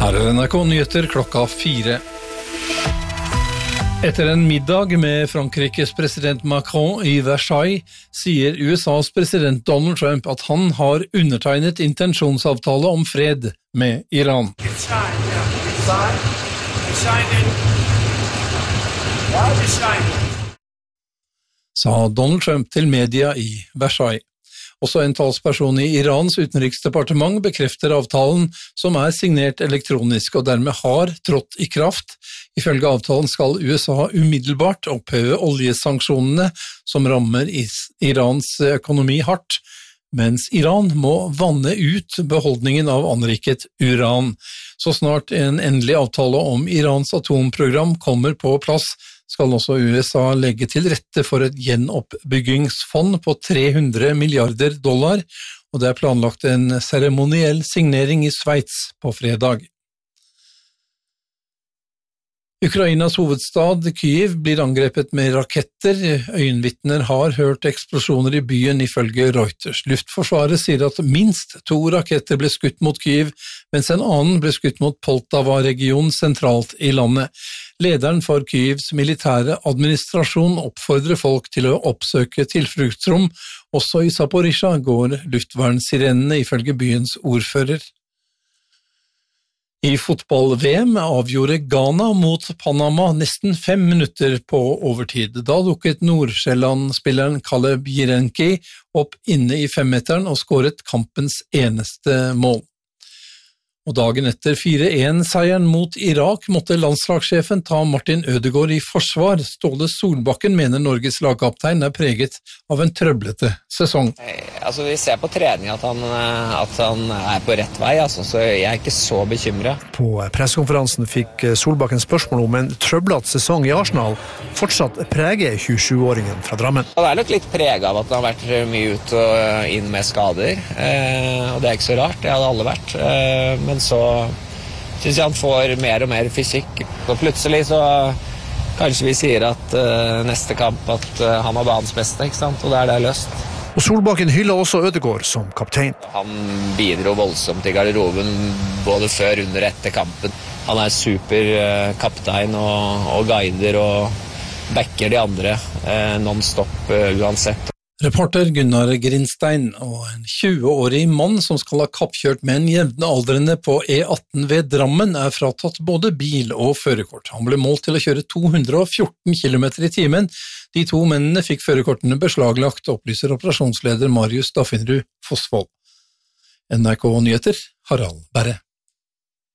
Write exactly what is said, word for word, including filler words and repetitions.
Her er N R K Nyheter klokka fire. Etter en middag med Frankrikes president Macron i Versailles, sier U S A's president Donald Trump at han har undertegnet intensjonsavtale om fred med Iran. Sa Donald Trump til media i Versailles. Også en talsperson i Irans utenriksdepartement bekrefter avtalen som er signert elektronisk og dermed har trådt i kraft. Ifølge avtalen skal U S A umiddelbart oppheve oljesanksjonene som rammer Irans økonomi hardt, mens Iran må vanne ut beholdningen av anriket uran. Så snart en endelig avtale om Irans atomprogram kommer på plass, skal også U S A legge til rette for et gjenoppbyggingsfond på tre hundre milliarder dollar, og det er planlagt en seremoniell signering i Sveits på fredag. Ukrainas hovedstad Kyiv blir angrepet med raketter. Øyenvitner har hørt eksplosjoner i byen ifølge Reuters. Luftforsvaret sier at minst to raketter ble skutt mot Kyiv, mens en annen ble skutt mot Poltava-regionen sentralt i landet. Lederen for Kyivs militære administrasjon oppfordrer folk til å oppsøke tilfluktsrom. Også i Zaporizjzja går luftvernsirenene ifølge byens ordfører. I fotball-V M avgjorde Ghana mot Panama nesten fem minutter på overtid. Da dukket Nord-Sjælland-spilleren Caleb Jirenki opp inne i femmeteren og skåret kampens eneste mål. Og dagen etter fire en-seieren mot Irak måtte landslagssjefen ta Martin Ødegaard i forsvar. Ståle Solbakken mener Norges lagkaptein er preget av en trøblete sesong. Altså, vi ser på trening at han, at han er på rett vei, altså, så jeg er ikke så bekymret. På pressekonferansen fikk Solbakken spørsmål om en trøblete sesong i Arsenal fortsatt preger tjuesjuåringen fra Drammen. Det er nok litt preget av at han har vært mye ut og inn med skader, eh, og det er ikke så rart, det hadde alle vært. Eh, men så synes jeg han får mer og mer fysikk. Og plutselig så kanskje vi sier at uh, neste kamp at uh, han var banens beste, ikke sant? Og det er det løst. Og Solbakken hyller også Ødegaard som kaptein. Han bidro voldsomt i garderoben både før, under og etter kampen. Han er super uh, kaptein og, og guider og backer de andre uh, non-stop uh, uansett. Reporter Gunnar Grinstein og en tjueårig mann som skal ha kappkjørt med en jevnaldrende på E atten ved Drammen er fratatt både bil og førerkort. Han ble målt til å kjøre to hundre og fjorten kilometer i timen. De to mennene fikk førerkortene beslaglagt, opplyser operasjonsleder Marius Daffinrud Fossvold. N R K Nyheter, Harald Berre.